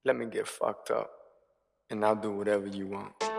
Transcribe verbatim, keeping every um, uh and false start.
Let me get fucked up, and I'll do whatever you want.